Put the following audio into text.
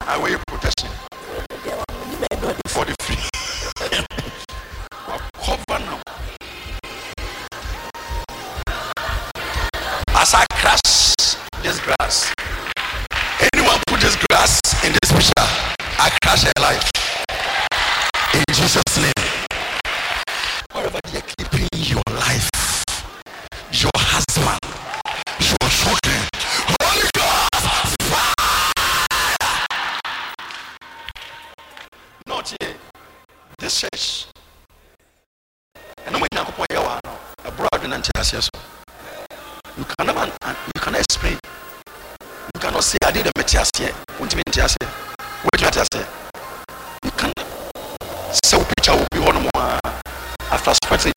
I wear protection for the free. Cover now. As I crash this grass, anyone put this grass in this picture, I crash her life. In Jesus' name. Whatever they are keeping your life, your husband, your children, Holy Ghost, fire! Not yet. This church. And no matter what you are, abroad in Antiasia. You cannot explain. You cannot say I did a metiasia. What do you mean? What do you say? You cannot. So picture will be one more after spreading